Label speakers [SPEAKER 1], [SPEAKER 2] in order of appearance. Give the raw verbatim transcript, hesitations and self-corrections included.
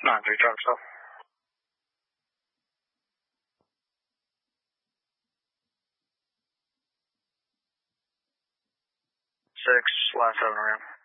[SPEAKER 1] nine three, Charlie South. Six, last seven around.